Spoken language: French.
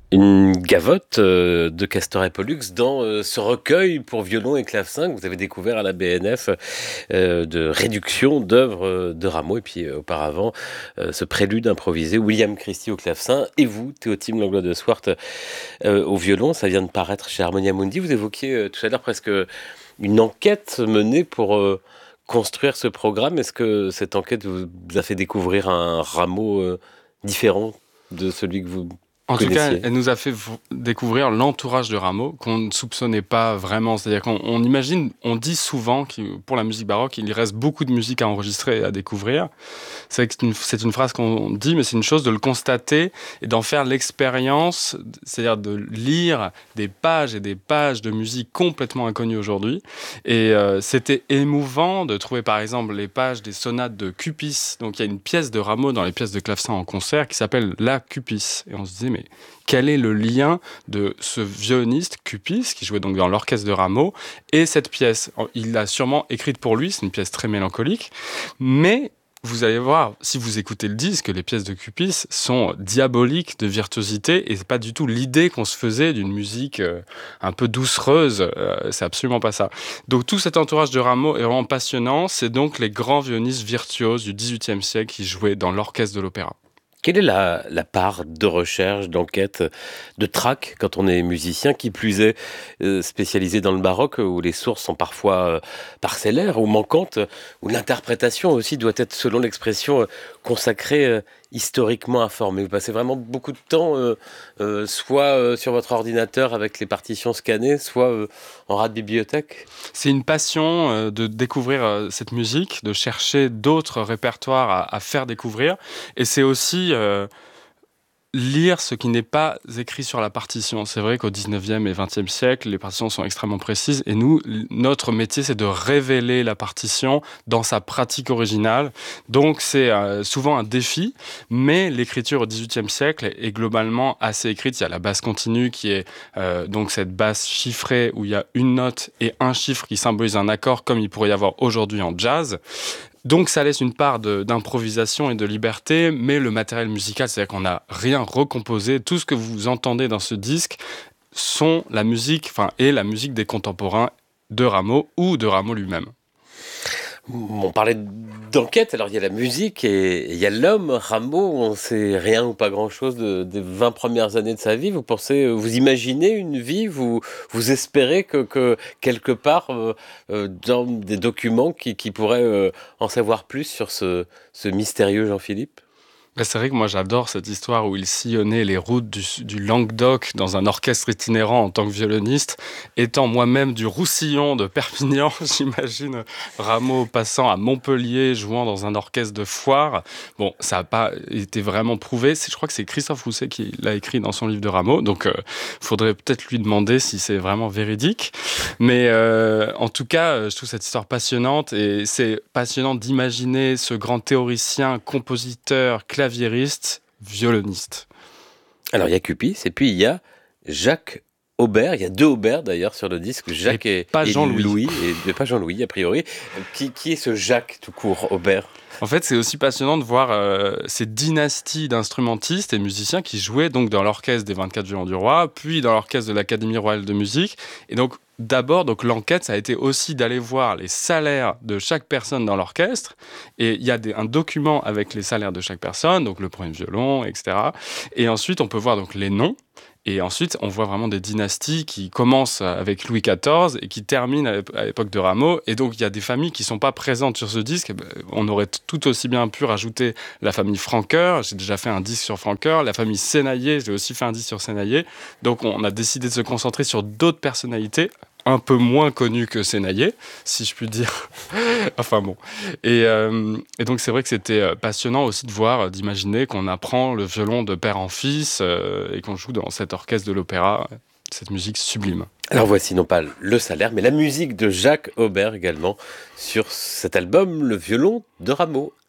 Une gavotte de Castor et Pollux dans ce recueil pour violon et clavecin que vous avez découvert à la BNF de réduction d'œuvres de Rameau. Et puis auparavant, ce prélude improvisé, William Christie au clavecin et vous, Théotime Langlois de Swart, au violon. Ça vient de paraître chez Harmonia Mundi. Vous évoquiez tout à l'heure presque une enquête menée pour construire ce programme. Est-ce que cette enquête vous a fait découvrir un Rameau différent de celui que vous En tout cas, connaissiez? elle nous a fait découvrir l'entourage de Rameau qu'on ne soupçonnait pas vraiment. C'est-à-dire qu'on imagine, on dit souvent que pour la musique baroque, il reste beaucoup de musique à enregistrer et à découvrir. C'est une phrase qu'on dit, mais c'est une chose de le constater et d'en faire l'expérience, c'est-à-dire de lire des pages et des pages de musique complètement inconnues aujourd'hui. Et c'était émouvant de trouver par exemple les pages des sonates de Cupis. Donc il y a une pièce de Rameau dans les pièces de clavecin en concert qui s'appelle La Cupis. Et on se disait, mais quel est le lien de ce violoniste Cupis, qui jouait donc dans l'orchestre de Rameau, et cette pièce? Il l'a sûrement écrite pour lui, c'est une pièce très mélancolique, mais vous allez voir, si vous écoutez le disque, les pièces de Cupis sont diaboliques de virtuosité, et c'est pas du tout l'idée qu'on se faisait d'une musique un peu doucereuse, c'est absolument pas ça. Donc tout cet entourage de Rameau est vraiment passionnant, c'est donc les grands violonistes virtuoses du XVIIIe siècle qui jouaient dans l'orchestre de l'opéra. Quelle est la part de recherche, d'enquête, de trac quand on est musicien, qui plus est spécialisé dans le baroque, où les sources sont parfois parcellaires ou manquantes, où l'interprétation aussi doit être, selon l'expression, consacrée, historiquement informée. Vous passez vraiment beaucoup de temps, soit sur votre ordinateur avec les partitions scannées, soit en rat de bibliothèque. C'est une passion de découvrir cette musique, de chercher d'autres répertoires à faire découvrir. Et c'est aussi lire ce qui n'est pas écrit sur la partition. C'est vrai qu'au 19e et 20e siècle, les partitions sont extrêmement précises. Et nous, notre métier, c'est de révéler la partition dans sa pratique originale. Donc c'est souvent un défi, mais l'écriture au 18e siècle est globalement assez écrite. Il y a la basse continue qui est donc cette basse chiffrée où il y a une note et un chiffre qui symbolise un accord, comme il pourrait y avoir aujourd'hui en jazz. Donc ça laisse une part d'improvisation et de liberté, mais le matériel musical, c'est-à-dire qu'on n'a rien recomposé. Tout ce que vous entendez dans ce disque sont la musique, est la musique des contemporains de Rameau ou de Rameau lui-même. On parlait d'enquête, alors il y a la musique et il y a l'homme. Rameau, on sait rien ou pas grand-chose des 20 premières années de sa vie. Vous pensez, vous imaginez une vie, vous espérez que quelque part, dans des documents qui pourraient en savoir plus sur ce mystérieux Jean-Philippe? C'est vrai que moi j'adore cette histoire où il sillonnait les routes du Languedoc dans un orchestre itinérant en tant que violoniste. Étant moi-même du Roussillon de Perpignan, j'imagine Rameau passant à Montpellier, jouant dans un orchestre de foire. Bon, ça n'a pas été vraiment prouvé. Je crois que c'est Christophe Rousset qui l'a écrit dans son livre de Rameau. Donc faudrait peut-être lui demander si c'est vraiment véridique. Mais en tout cas, je trouve cette histoire passionnante et c'est passionnant d'imaginer ce grand théoricien, compositeur, claviériste, violoniste. Alors il y a Cupis et puis il y a Jacques Aubert. Il y a deux Aubert d'ailleurs sur le disque, Jacques Pas et Jean-Louis. Louis, et pas Jean-Louis a priori. Qui est ce Jacques tout court, Aubert? En fait, c'est aussi passionnant de voir ces dynasties d'instrumentistes et musiciens qui jouaient donc dans l'orchestre des 24 violons du roi, puis dans l'orchestre de l'Académie royale de musique. Et donc, d'abord, donc l'enquête, ça a été aussi d'aller voir les salaires de chaque personne dans l'orchestre. Et il y a un document avec les salaires de chaque personne, donc le premier violon, etc. Et ensuite, on peut voir donc les noms. Et ensuite, on voit vraiment des dynasties qui commencent avec Louis XIV et qui terminent à l'époque de Rameau. Et donc, il y a des familles qui ne sont pas présentes sur ce disque. On aurait tout aussi bien pu rajouter la famille Francoeur. J'ai déjà fait un disque sur Francoeur. La famille Sénaillé, j'ai aussi fait un disque sur Sénaillé. Donc, on a décidé de se concentrer sur d'autres personnalités un peu moins connues que Sénaillé, si je puis dire. Enfin bon. Et donc c'est vrai que c'était passionnant aussi de voir, d'imaginer qu'on apprend le violon de père en fils et qu'on joue dans cet orchestre de l'opéra, cette musique sublime. Alors voici non pas le salaire, mais la musique de Jacques Aubert également sur cet album, Le violon de Rameau.